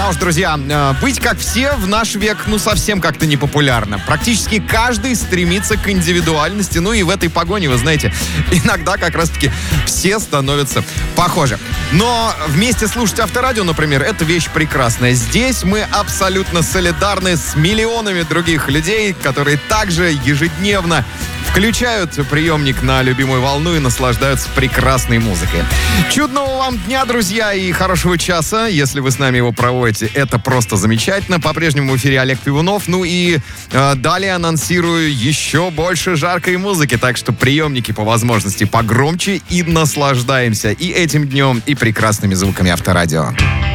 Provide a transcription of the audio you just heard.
Да уж, друзья, быть как все в наш век, совсем как-то не популярно. Практически каждый стремится к индивидуальности, и в этой погоне, вы знаете, иногда как раз-таки все становятся похожи. Но вместе слушать Авторадио, например, это вещь прекрасная. Здесь мы абсолютно солидарны с миллионами других людей, которые также ежедневно включают приемник на любимую волну и наслаждаются прекрасной музыкой. Чудного вам дня, друзья, и хорошего часа. Если вы с нами его проводите, это просто замечательно. По-прежнему в эфире Олег Пивунов. Далее анонсирую еще больше жаркой музыки. Так что приемники по возможности погромче и наслаждаемся и этим днем, и прекрасными звуками Авторадио.